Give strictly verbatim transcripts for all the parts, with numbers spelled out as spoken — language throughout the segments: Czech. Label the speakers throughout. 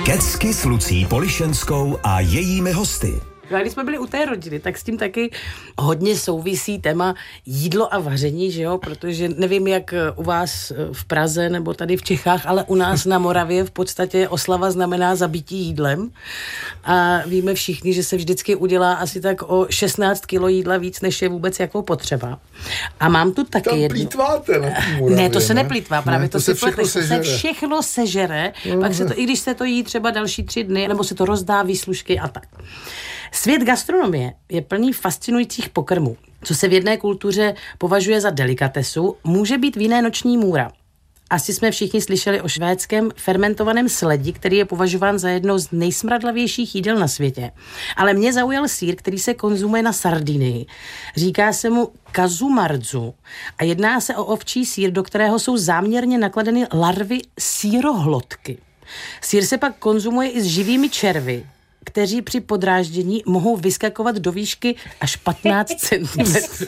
Speaker 1: Kecky s Lucí Polišenskou a jejími hosty.
Speaker 2: A když jsme byli u té rodiny, tak s tím taky hodně souvisí téma jídlo a vaření, že jo, protože nevím, jak u vás v Praze nebo tady v Čechách, ale u nás na Moravě v podstatě oslava znamená zabití jídlem a víme všichni, že se vždycky udělá asi tak o šestnáct kilo jídla víc, než je vůbec jako potřeba. A mám tu taky
Speaker 3: tam
Speaker 2: jednu...
Speaker 3: plýtváte na té Moravě,
Speaker 2: ne, to se
Speaker 3: ne?
Speaker 2: neplýtvá, právě
Speaker 3: ne,
Speaker 2: to,
Speaker 3: to
Speaker 2: si
Speaker 3: se všechno
Speaker 2: plete,
Speaker 3: sežere.
Speaker 2: se všechno sežere, no, pak se to, i když se to jí třeba další tři dny, nebo se to rozdá výslužky a tak. Svět gastronomie je plný fascinujících pokrmů. Co se v jedné kultuře považuje za delikatesu, může být v jiné noční můra. Asi jsme všichni slyšeli o švédském fermentovaném sledi, který je považován za jedno z nejsmradlavějších jídel na světě. Ale mě zaujal sýr, který se konzumuje na Sardinii. Říká se mu kazumarzu a jedná se o ovčí sýr, do kterého jsou záměrně nakladeny larvy sýrohlodky. Sýr se pak konzumuje i s živými červy, kteří při podráždění mohou vyskakovat do výšky až patnáct centimetrů.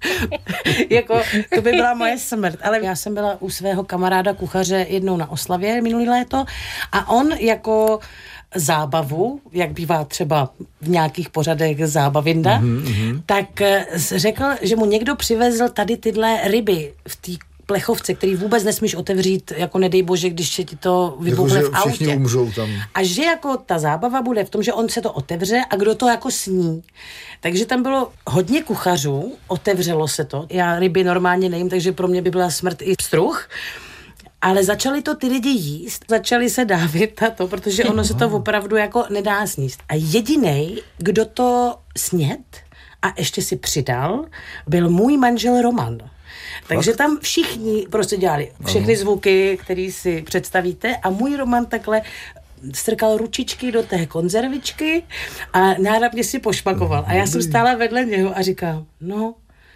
Speaker 2: Jako, to by byla moje smrt. Ale já jsem byla u svého kamaráda kuchaře jednou na oslavě minulý léto a on jako zábavu, jak bývá třeba v nějakých pořadech zábavinda, mm-hmm. tak řekl, že mu někdo přivezl tady tyhle ryby v té plechovce, který vůbec nesmíš otevřít, jako nedej bože, když ti to vybuchne
Speaker 3: jako,
Speaker 2: v autě.
Speaker 3: Všichni umřou tam.
Speaker 2: A že jako ta zábava bude v tom, že on se to otevře a kdo to jako sní. Takže tam bylo hodně kuchařů, otevřelo se to. Já ryby normálně nejím, takže pro mě by byla smrt i pstruh. Ale začali to ty lidi jíst, začali se dávit na to, protože ono se to opravdu jako nedá sníst. A jedinej, kdo to sněd a ještě si přidal, byl můj manžel Roman. Takže tam všichni prostě dělali všechny zvuky, které si představíte a můj Roman takhle strkal ručičky do té konzervičky a náramně si pošpakoval. A já jsem stála vedle něho a říkám, no,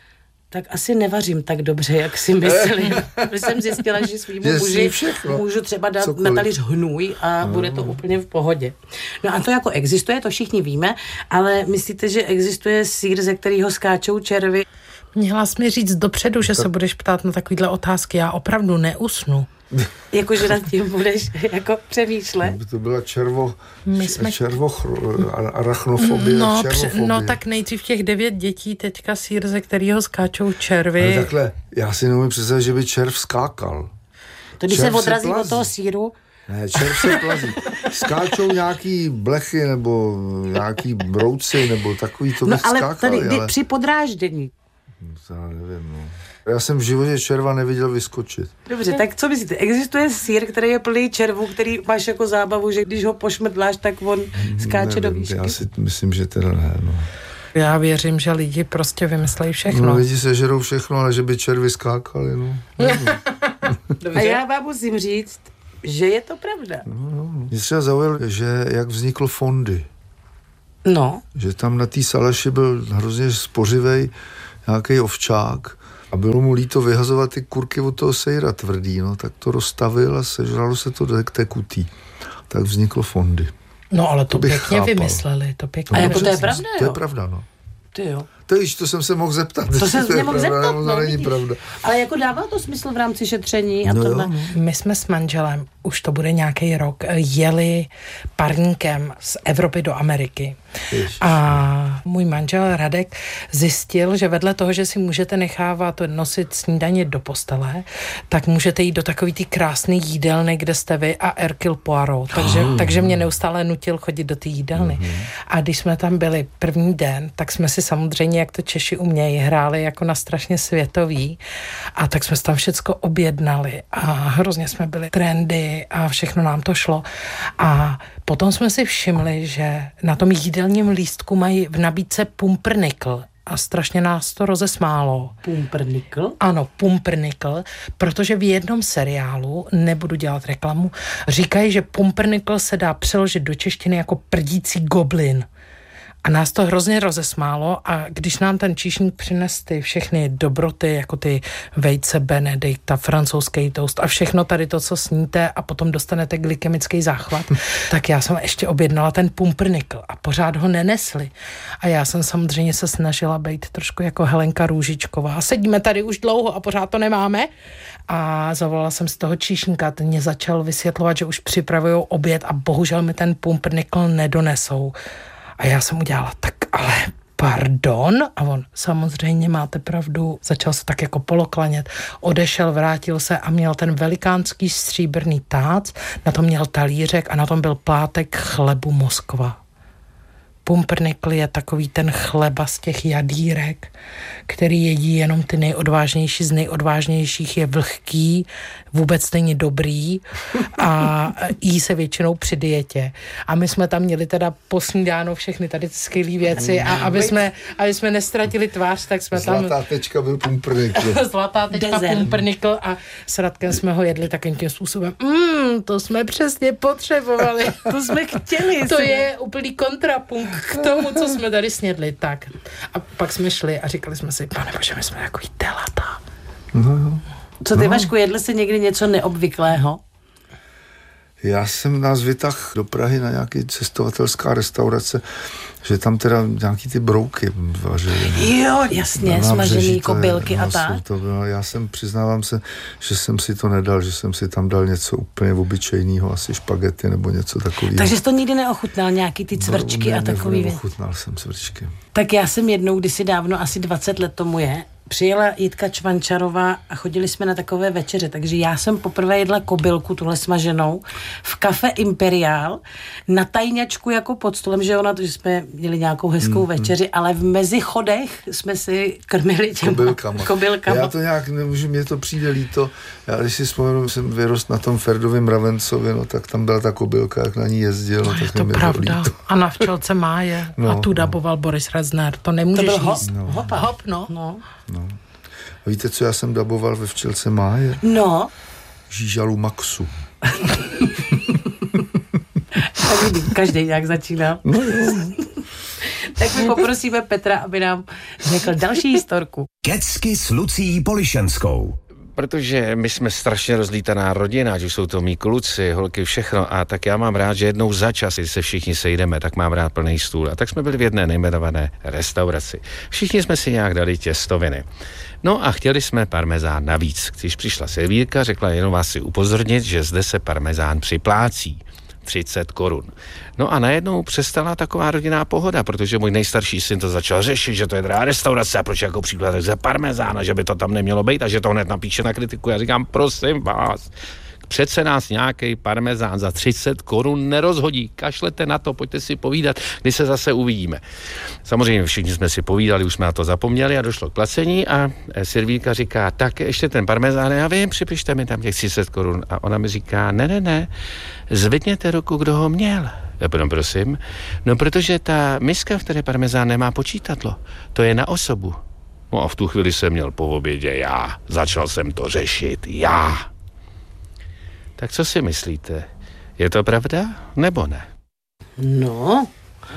Speaker 2: tak asi nevařím tak dobře, jak si myslím. jsem zjistila, že svýmu muži můžu třeba dát Cokoliv. na talíř hnůj a no. bude to úplně v pohodě. No a to jako existuje, to všichni víme, ale myslíte, že existuje sýr, ze kterého skáčou červy?
Speaker 4: Měla jsi mi říct dopředu, že tak. se budeš ptát na takovýhle otázky. Já opravdu neusnu.
Speaker 2: Jakože nad tím budeš jako přemýšlet.
Speaker 3: To byla červo, My jsme... červo arachnofobie,
Speaker 4: no,
Speaker 3: červofobie.
Speaker 4: No tak nejdřív těch devět dětí, teďka sýr, ze kterého skáčou červy.
Speaker 3: Ale takhle, já si nemůžu představit, že by červ skákal.
Speaker 2: To když červ se odrazí se od toho sýru?
Speaker 3: Ne, červ se plazí. Skáčou nějaký blechy nebo nějaký brouci nebo takový, to
Speaker 2: no,
Speaker 3: bych
Speaker 2: ale
Speaker 3: skákal.
Speaker 2: Tady,
Speaker 3: ale tady
Speaker 2: při podráždění.
Speaker 3: To nevím, no. Já jsem v životě červa neviděl vyskočit.
Speaker 2: Dobře, tak co myslíte? Existuje sýr, který je plný červů, který máš jako zábavu, že když ho pošmrdláš, tak on skáče nevím, do výšky?
Speaker 3: Já si myslím, že teda ne, no.
Speaker 4: Já věřím, že lidi prostě vymyslejí všechno.
Speaker 3: No, lidi sežerou všechno, ale že by červy skákali, no.
Speaker 2: A já vám musím říct, že je to pravda.
Speaker 3: No, no, no. Mě třeba zaujal, že jak vznikl fondy.
Speaker 2: No.
Speaker 3: Že tam na té salaši byl hrozně spořivej nějaký ovčák a bylo mu líto vyhazovat ty kurky od toho sejra tvrdý, no, tak to rozstavil a sežralo se to do tekutý. Tak vzniklo fondy.
Speaker 4: No, ale to,
Speaker 3: to
Speaker 4: pěkně
Speaker 3: chápal.
Speaker 4: vymysleli, to pěkně.
Speaker 2: A jako to je pravda, jo?
Speaker 3: To je pravda, no.
Speaker 2: Ty jo.
Speaker 3: To víš, to jsem se mohl zeptat.
Speaker 2: To jsem se mohl zeptat,
Speaker 3: no,
Speaker 2: no,
Speaker 3: není pravda.
Speaker 2: Ale jako dává to smysl v rámci šetření a
Speaker 3: no
Speaker 2: tohle.
Speaker 3: Jo, no.
Speaker 4: My jsme s manželem, už to bude nějaký rok, jeli parníkem z Evropy do Ameriky.
Speaker 3: Ježiš.
Speaker 4: A můj manžel Radek zjistil, že vedle toho, že si můžete nechávat nosit snídaně do postele, tak můžete jít do takový ty krásný jídelny, kde jste vy a Hercule Poirot. Takže, oh. takže mě neustále nutil chodit do té jídelny. Mm-hmm. A když jsme tam byli první den, tak jsme si samozřejmě, jak to Češi umějí, hráli jako na strašně světový. A tak jsme si tam všecko objednali a hrozně jsme byli trendy a všechno nám to šlo. A potom jsme si všimli, že na tom jídelním lístku mají v nabídce pumpernickel. A strašně nás to rozesmálo.
Speaker 2: Pumpernickel?
Speaker 4: Ano, pumpernickel, protože v jednom seriálu, nebudu dělat reklamu, říkají, že pumpernickel se dá přeložit do češtiny jako prdící goblin. A nás to hrozně rozesmálo a když nám ten číšník přines ty všechny dobroty, jako ty vejce Benedikta, francouzský toast a všechno tady to, co sníte a potom dostanete glykemický záchvat, tak já jsem ještě objednala ten pumpernikl a pořád ho nenesli. A já jsem samozřejmě se snažila být trošku jako Helenka Růžičková. Sedíme tady už dlouho a pořád to nemáme. A zavolala jsem z toho číšníka, ten mě začal vysvětlovat, že už připravujou oběd a bohužel mi ten pumpernikl nedonesou. A já jsem udělala, tak ale pardon? A on, samozřejmě máte pravdu, začal se tak jako poloklanět, odešel, vrátil se a měl ten velikánský stříbrný tác, na tom měl talířek a na tom byl plátek chlebu Moskva. Pumpernikl je takový ten chleba z těch jadírek, který jedí jenom ty nejodvážnější z nejodvážnějších, je vlhký, vůbec není dobrý a jí se většinou při dietě. A my jsme tam měli teda posnídáno všechny tady ty skvělý věci a aby jsme, aby jsme nestratili tvář, tak jsme
Speaker 3: Zlatá
Speaker 4: tam...
Speaker 3: Zlatá tečka byl pumpernikl.
Speaker 4: Zlatá tečka pumpernikl a s Radkem jsme ho jedli takovým tím způsobem. Mmm, to jsme přesně potřebovali.
Speaker 2: To jsme chtěli.
Speaker 4: To je úplný kontrapunkt k tomu, co jsme tady snědli. Tak. A pak jsme šli a říkali jsme si, pane bože, my jsme takový telata.
Speaker 3: No, no.
Speaker 2: Co ty,
Speaker 3: no.
Speaker 2: Vašku, jedli jsi někdy něco neobvyklého?
Speaker 3: Já jsem nás vytahl do Prahy na nějaký cestovatelská restaurace, že tam teda nějaký ty brouky vařili.
Speaker 2: Jo, jasně, smažený kobylky a tak.
Speaker 3: To bylo, já jsem, přiznávám se, že jsem si to nedal, že jsem si tam dal něco úplně obyčejného, asi špagety nebo něco takového.
Speaker 2: Takže jsi to nikdy neochutnal, nějaký ty cvrčky
Speaker 3: no,
Speaker 2: a takový věc?
Speaker 3: Neochutnal jsem cvrčky.
Speaker 2: Tak já jsem jednou, kdysi dávno, asi dvacet let tomu je, přijela Jitka Čvančarová a chodili jsme na takové večeře, takže já jsem poprvé jedla kobylku, tuhle smaženou, v kafe Imperial, na tajňačku jako pod stolem, že ona, že jsme měli nějakou hezkou mm, večeři, ale v mezichodech jsme si krmili těma
Speaker 3: kobylkama.
Speaker 2: kobylkama.
Speaker 3: Já to nějak nemůžu, mně to přijde líto. Já když si vzpomenu, jsem vyrost na tom Ferdovém Ravencově, no tak tam byla ta kobylka, jak na ní jezdil. No,
Speaker 4: no,
Speaker 3: tak
Speaker 4: je to pravda. To a na včelce Máje. No, a tu
Speaker 3: no.
Speaker 4: daboval Boris Rezner. To nemůžeš
Speaker 2: to byl
Speaker 4: jíst.
Speaker 2: Hop,
Speaker 3: no.
Speaker 2: hop,
Speaker 4: hop, no.
Speaker 2: no.
Speaker 3: no. A víte, co já jsem daboval ve Včelce Máje?
Speaker 2: No.
Speaker 3: Žížalu Maxu.
Speaker 2: Tak vidím, každý nějak začíná.
Speaker 3: No jo.
Speaker 2: Tak my poprosíme Petra, aby nám řekl další historku.
Speaker 1: Kecky s Lucí Polišenskou.
Speaker 5: Protože my jsme strašně rozlítaná rodina, že jsou to mý kluci, holky, všechno, a tak já mám rád, že jednou za čas, když se všichni sejdeme, tak mám rád plný stůl. A tak jsme byli v jedné nejmenované restauraci. Všichni jsme si nějak dali těstoviny. No a chtěli jsme parmezán navíc. Když přišla servírka, řekla, jenom vás si upozornit, že zde se parmezán připlácí. třicet korun. No a najednou přestala taková rodinná pohoda, protože můj nejstarší syn to začal řešit, že to je drahá restaurace a proč jako příklad za parmezána, že by to tam nemělo být a že to hned napíše na kritiku. Já říkám, prosím vás, přece nás nějaký parmezán za třicet korun nerozhodí. Kašlete na to, pojďte si povídat, kdy se zase uvidíme. Samozřejmě všichni jsme si povídali, už jsme na to zapomněli a došlo k placení a servírka říká, tak ještě ten parmezán, já vím, připište mi tam těch třicet korun. A ona mi říká, ne, ne, ne, zvedněte ruku, kdo ho měl. Já pardon, prosím. No, protože ta miska, v které parmezán nemá počítadlo, to je na osobu. No a v tu chvíli jsem měl po obědě já. Začal jsem to řešit já. Tak co si myslíte? Je to pravda, nebo ne?
Speaker 2: No,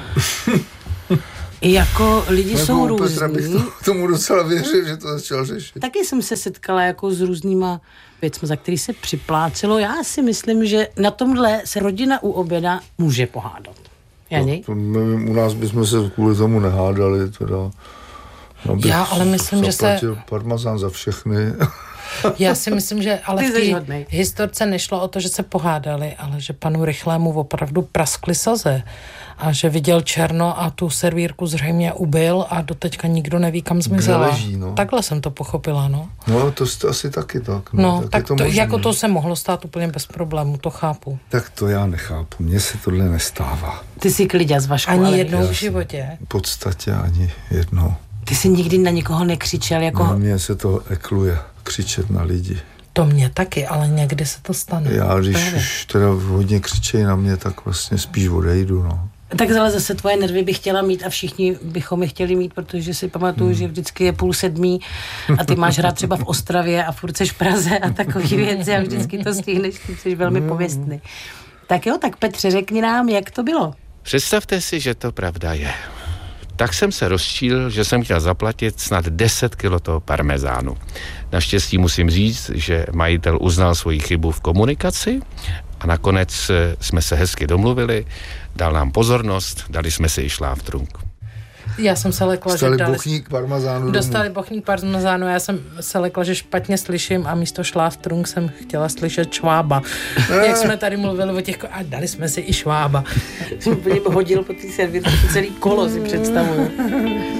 Speaker 2: jako lidi
Speaker 3: Nebo
Speaker 2: jsou
Speaker 3: u Petra
Speaker 2: různí.
Speaker 3: bych to, tomu docela věřil, že to začal řešit.
Speaker 2: Taky jsem se setkala jako s různýma věcmi, za který se připlácelo. Já si myslím, že na tomhle se rodina u oběda může pohádat. Jani?
Speaker 3: To, to my, u nás bychom se kvůli tomu nehádali, teda.
Speaker 4: Já ale myslím, že se...
Speaker 3: parmezán za všechny.
Speaker 4: Já si myslím, že ale
Speaker 2: Ty
Speaker 4: v té historce nešlo o to, že se pohádali, ale že panu Rychlému opravdu praskly saze a že viděl černo a tu servírku zřejmě ubil a doteďka nikdo neví, kam zmizela.
Speaker 3: Leží, no.
Speaker 4: Takhle jsem to pochopila, no.
Speaker 3: No, to jste asi taky tak.
Speaker 4: No,
Speaker 3: no
Speaker 4: tak,
Speaker 3: tak
Speaker 4: to,
Speaker 3: to
Speaker 4: jako to se mohlo stát úplně bez problému, to chápu.
Speaker 3: Tak to já nechápu, mně se tohle nestává.
Speaker 2: Ty jsi kliďa z Vašku.
Speaker 4: Ani
Speaker 2: ale
Speaker 4: jednou v životě.
Speaker 3: V podstatě ani jednou.
Speaker 2: Ty jsi nikdy na nikoho nekřičel jako...
Speaker 3: Na mě se to ekluje, křičet na lidi.
Speaker 4: To mě taky, ale někdy se to stane.
Speaker 3: Já, když
Speaker 4: Právě.
Speaker 3: už teda hodně křičejí na mě, tak vlastně spíš odejdu, no.
Speaker 2: Tak ale zase tvoje nervy bych chtěla mít a všichni bychom je chtěli mít, protože si pamatuju, hmm. že vždycky je půl sedmý a ty máš hrát třeba v Ostravě a furt seš v Praze a takový věci a vždycky to stihneš, ty jsi velmi pověstný. Tak jo, tak Petře, řekni nám, jak to bylo.
Speaker 5: Představte si, že to pravda je. tak jsem se rozčílil, že jsem chtěl zaplatit snad deset kilo toho parmezánu. Naštěstí musím říct, že majitel uznal svoji chybu v komunikaci a nakonec jsme se hezky domluvili, dal nám pozornost, dali jsme si i šláftrunk.
Speaker 4: Já jsem se lekla,
Speaker 3: dostali
Speaker 4: že dali...
Speaker 3: bochník parmezánu
Speaker 4: Dostali bochník parmezánu, já jsem se lekla, že špatně slyším a místo šláftrunk jsem chtěla slyšet švába. Jak jsme tady mluvili o těch... A dali jsme si i švába.
Speaker 2: Jsem úplně hodil po té servírce celý kolo, si představuju.